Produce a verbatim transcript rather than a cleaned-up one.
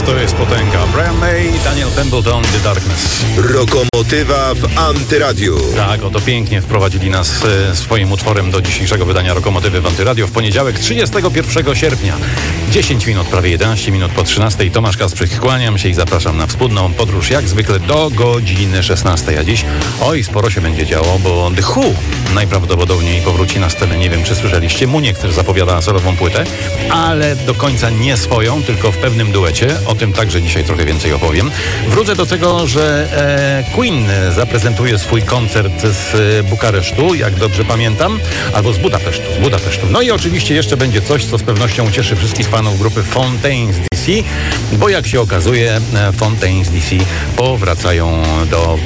to jest potęga. Brian May, Daniel Templeton, The Darkness. Rokomotywa w Antyradiu. Tak, oto pięknie wprowadzili nas e, swoim utworem do dzisiejszego wydania Rokomotywy w Antyradio w poniedziałek, trzydziestego pierwszego sierpnia. dziesięć minut, prawie jedenaście minut po trzynastej. Tomasz Kasprzyk, kłaniam się i zapraszam na wspólną podróż, jak zwykle do godziny szesnastej. A dziś, oj, sporo się będzie działo, bo The Who najprawdopodobniej powróci na scenę. Nie wiem, czy słyszeliście. Muniek też zapowiada solową płytę, ale do końca nie swoją, tylko w pewnym duecie. O tym także dzisiaj trochę więcej opowiem. Wrócę do tego, że e, Queen zaprezentuje swój koncert z Bukaresztu, jak dobrze pamiętam, albo z Budapesztu, z Budapesztu. No i oczywiście jeszcze będzie coś, co z pewnością ucieszy wszystkich fanów grupy Fontaines D C, bo jak się okazuje, Fontaines D C powracają do